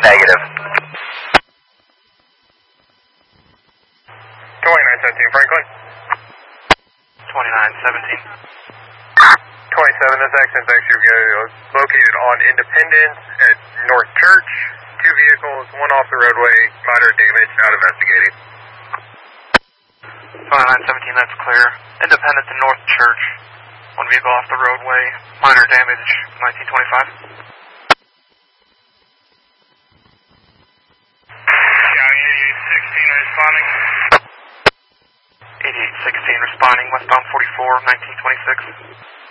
Negative. 2917 Franklin. 2917. 27, this accident is actually located on Independence at North Church. 2 vehicles, one off the roadway, minor damage, not investigating. 2917, that's clear. Independence and North Church. 1 vehicle off the roadway, minor damage, 1925. County 8816 responding. 8816 responding, westbound 44, 1926.